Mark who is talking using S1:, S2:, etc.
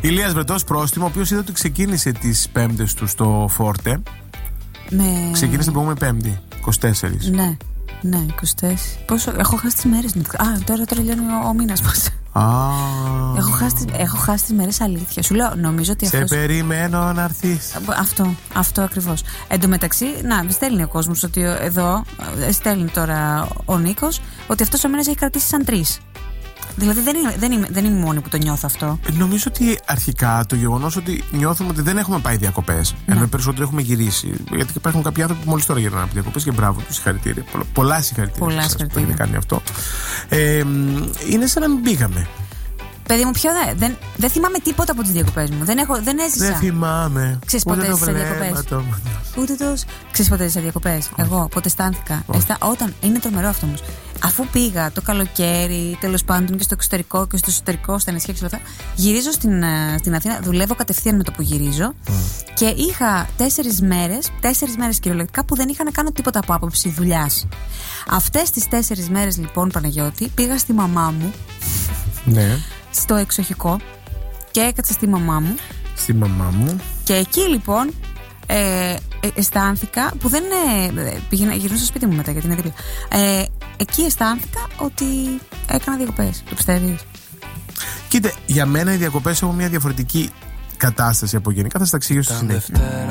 S1: Ηλίας Βρετός πρόστιμο, ο οποίος είδε ότι ξεκίνησε τις Πέμπτες του στο Φόρτε. Ξεκίνησε την προηγούμενη Πέμπτη, 24.
S2: Ναι, 24. Πόσο, έχω χάσει τις μέρες. Τώρα τελειώνει ο μήνας μας. Έχω χάσει τις μέρες, αλήθεια. Σου λέω, νομίζω ότι
S1: σε περιμένω να έρθεις.
S2: Αυτό ακριβώς. Εν τω μεταξύ, στέλνει ο κόσμος ότι εδώ, στέλνει τώρα ο Νίκος, ότι αυτός ο μήνας έχει κρατήσει σαν 3. Δηλαδή δεν είμαι μόνη που το νιώθω αυτό.
S1: Νομίζω ότι αρχικά το γεγονός ότι νιώθουμε ότι δεν έχουμε πάει διακοπές, ενώ περισσότερο έχουμε γυρίσει. Γιατί υπάρχουν κάποιοι άνθρωποι που μόλις τώρα γυρνάνε από διακοπές και μπράβο τους, συγχαρητήρια. Πολλά συγχαρητήρια που έχετε κάνει αυτό. Είναι σαν να μην πήγαμε.
S2: Παιδί μου, δεν θυμάμαι τίποτα από τις διακοπές μου. Δεν έζησα.
S1: Δεν θυμάμαι.
S2: Ξέρεις πότε έζησα διακοπές? Ξέρεις πότε έζησα διακοπές? Εγώ πότε αισθάνθηκα? Είναι τρομερό αυτό όμως. Αφού πήγα το καλοκαίρι, τέλος πάντων, και στο εξωτερικό και στο εσωτερικό, στα νησιά και όλα αυτά, γυρίζω στην Αθήνα, δουλεύω κατευθείαν με το που γυρίζω. Και είχα 4 μέρες κυριολεκτικά που δεν είχα να κάνω τίποτα από άποψη δουλειάς. Αυτές τις 4 μέρες λοιπόν, Παναγιώτη, πήγα στη μαμά μου.
S1: Ναι.
S2: Στο εξοχικό και έκατσα στη μαμά μου. Και εκεί λοιπόν αισθάνθηκα που δεν γυρνούσα στο σπίτι μου μετά γιατί είναι δίπλα. Εκεί αισθάνθηκα ότι έκανα διακοπές. Το πιστεύεις?
S1: Κοίτα, για μένα οι διακοπές έχουν μια διαφορετική κατάσταση από γενικά. Θα στα εξηγήσω στη συνέχεια.